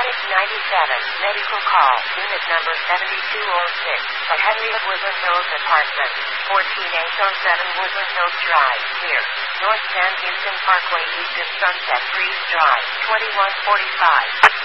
Medic 97, medical call, unit number 7206, at Henry of Woodland Hills Apartment, 14807 Woodland Hills Drive, near North San Houston Parkway east of Sunset Breeze Drive, 2145.